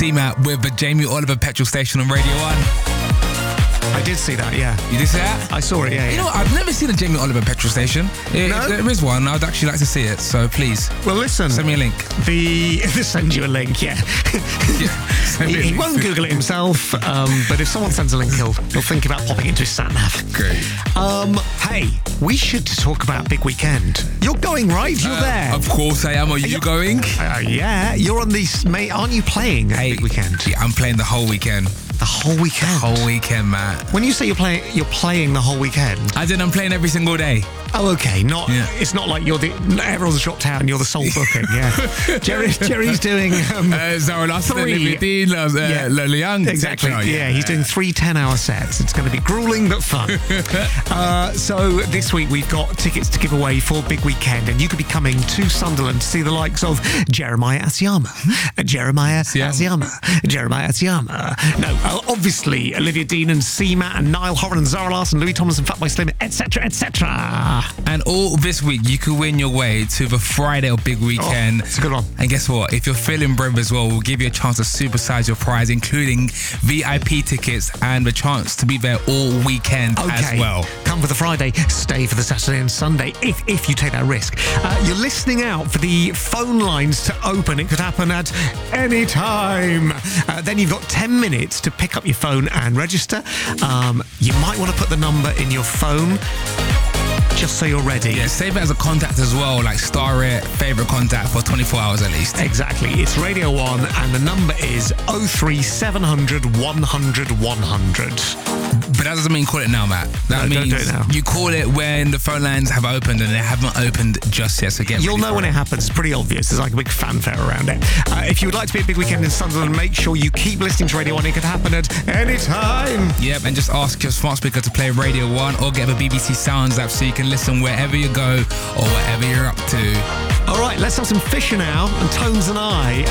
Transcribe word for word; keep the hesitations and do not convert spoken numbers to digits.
C-Mac with the Jamie Oliver petrol station on Radio one. I did see that, yeah. You did see that? I saw it, yeah. You yeah. know what? I've never seen a Jamie Oliver petrol station. If No? there is one, I'd actually like to see it. So please, Well, listen. send me a link. The send you a link, yeah. Yeah, send me a he, he link. won't Google it himself, um, but if someone sends a link, he'll, he'll think about popping into his sat nav. Great. Um, hey, we should talk about Big Weekend. You're going, right? You're Uh, there. Of course I am. Are you going? Uh, yeah, you're on these, mate. Aren't you playing at Big Weekend? Yeah, I'm playing the whole weekend. The whole weekend. Whole weekend, Matt. When you say you're playing, you're playing the whole weekend. I did. I'm playing every single day. Oh, okay. Not. Yeah. It's not like you're the everyone's dropped out and you're the sole booking. Yeah. Jerry, Jerry's doing um, Uh, Zara Larson, three. Olivia Dean, uh, Yeah. Lola Young. Exactly. et cetera. Yeah, he's doing three ten-hour sets. It's going to be grueling but fun. uh, so this week we've got tickets to give away for Big Weekend, and you could be coming to Sunderland to see the likes of Jeremiah Asiyama, uh, Jeremiah Asiyama. Asiyama, Jeremiah Asiyama. No, uh, obviously Olivia Dean and C-Mac and Niall Horan and Zara Larson, Louis Thomas and Fatboy Slim, et cetera, et cetera. And all this week, you could win your way to the Friday or Big Weekend. Oh, it's a good one. And guess what? If you're feeling brave as well, we'll give you a chance to supersize your prize, including V I P tickets and the chance to be there all weekend Okay. as well. Come for the Friday, stay for the Saturday and Sunday, if if you take that risk. Uh, you're listening out for the phone lines to open. It could happen at any time. Uh, then you've got ten minutes to pick up your phone and register. Um, you might want to put the number in your phone just so you're ready. Yeah, save it as a contact as well, like star it, favourite contact for twenty-four hours at least. Exactly. It's Radio one and the number is oh three seven hundred one hundred one hundred. But that doesn't mean call it now, Matt. That No, don't means do it now. you call it when the phone lines have opened, and they haven't opened just yet. So get You'll ready know for when it happens. It's pretty obvious. There's like a big fanfare around it. Uh, if you would like to be at Big Weekend in Sunderland, make sure you keep listening to Radio one. It could happen at any time. Yep, and just ask your smart speaker to play Radio one or get the B B C Sounds app so you can listen wherever you go or whatever you're up to. All right, let's have some Fisher now and Tones and I